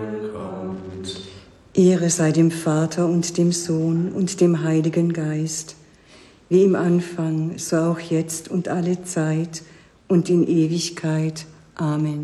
kommt. Ehre sei dem Vater und dem Sohn und dem Heiligen Geist, wie im Anfang, so auch jetzt und alle Zeit und in Ewigkeit. Amen.